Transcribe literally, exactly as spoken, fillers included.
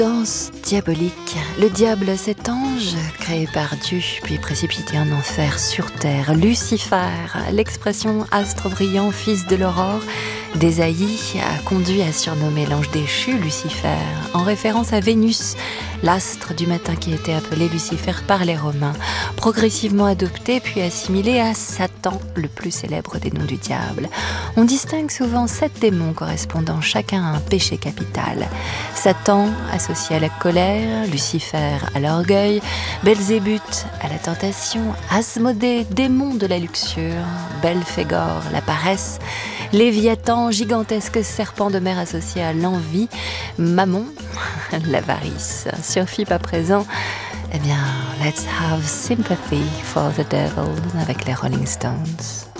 Danse diabolique. Le diable, cet ange créé par Dieu, puis précipité en enfer sur terre. Lucifer, l'expression astre brillant, fils de l'aurore, d'Ésaïe, a conduit à surnommer l'ange déchu Lucifer, en référence à Vénus, l'astre du matin qui était appelé Lucifer par les Romains, progressivement adopté puis assimilé à Satan, le plus célèbre des noms du diable. On distingue souvent sept démons correspondant chacun à un péché capital. Satan, associé à la colère, Lucifer à l'orgueil, Belzébuth à la tentation, Asmodée, démon de la luxure, Belphégor, la paresse, Léviathan, gigantesque serpent de mer associé à l'envie, Mammon, l'avarice. Sur Philippe à présent, eh bien, let's have sympathy for the devil avec les Rolling Stones.